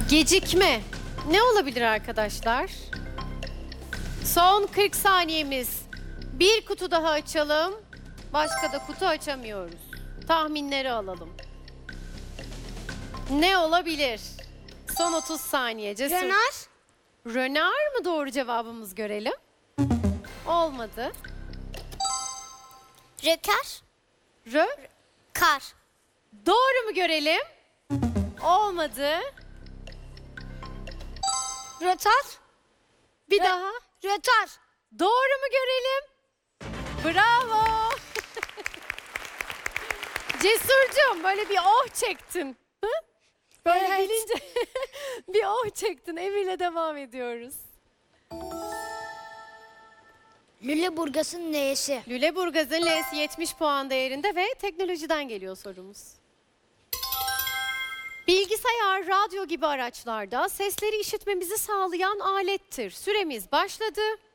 Gecikme. Ne olabilir arkadaşlar? Son 40 saniyemiz. Bir kutu daha açalım. Başka da kutu açamıyoruz. Tahminleri alalım. Ne olabilir? Son 30 saniye. Cesur. Rönar. Rönar mı doğru cevabımız, görelim? Olmadı. Röker. Rö. Kar. Doğru mu, görelim? Olmadı. Rötar. Bir daha. Rötar. Doğru mu, görelim? Bravo. Cesurcuğum, böyle bir oh çektin. Hı? Böyle Evet. gelince bir oh çektin. Emir'le devam ediyoruz. Lüleburgaz'ın neyesi? Lüleburgaz'ın L'si 70 puan değerinde ve teknolojiden geliyor sorumuz. Bilgisayar, radyo gibi araçlarda sesleri işitmemizi sağlayan alettir. Süremiz başladı.